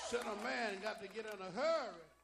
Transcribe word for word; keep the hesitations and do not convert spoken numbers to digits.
Son of man got to get in a hurry.